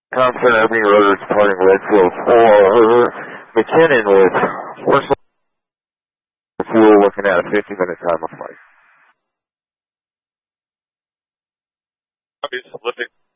Confirming rotors departing Redfield for McKinnon with Horse fuel, looking at a 50-minute time of flight. Copies, lifting.